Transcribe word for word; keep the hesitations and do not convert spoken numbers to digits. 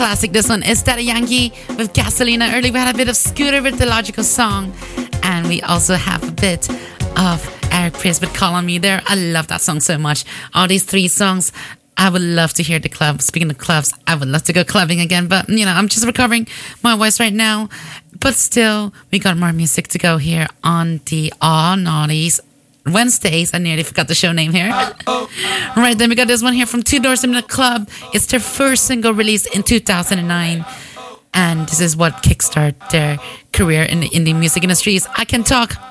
classic. This one is Daddy Yankee with Gasolina. Earlier we had a bit of Scooter with the Logical Song. And we also have a bit of Eric Prydz with Call On Me there. I love that song so much. All these three songs, I would love to hear the club. Speaking of clubs, I would love to go clubbing again. But, you know, I'm just recovering my voice right now. But still, we got more music to go here on the All Naughties Wednesdays. I nearly forgot the show name here. Right, then we got this one here from Two Doors in the Club. It's their first single released in two thousand nine. And this is what kickstarted their career in the indie music industry. I Can Talk.